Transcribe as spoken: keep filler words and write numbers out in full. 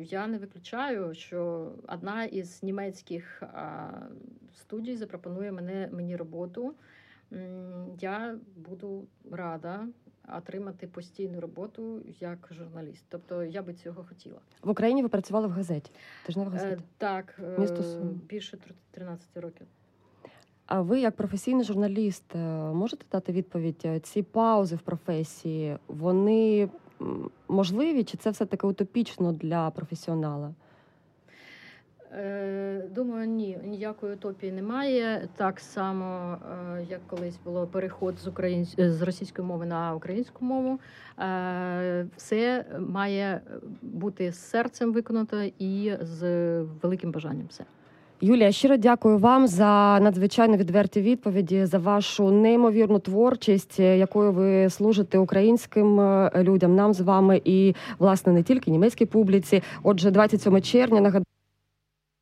я не виключаю, що одна із німецьких а, студій запропонує мене, мені роботу. Я буду рада отримати постійну роботу як журналіст. Тобто я би цього хотіла. В Україні ви працювали в газеті? Тижнева газета? Е, так, Місто Суми. Більше тринадцять років. А ви, як професійний журналіст, можете дати відповідь, ці паузи в професії, вони можливі, чи це все-таки утопічно для професіонала? Думаю, ні, ніякої утопії немає. Так само, як колись було переход з українсь... з російської мови на українську мову. Все має бути з серцем виконано і з великим бажанням. Все. Юлія, щиро дякую вам за надзвичайно відверті відповіді, за вашу неймовірну творчість, якою ви служите українським людям, нам з вами і, власне, не тільки німецькій публіці. Отже, двадцять сьомого червня, нагадаю,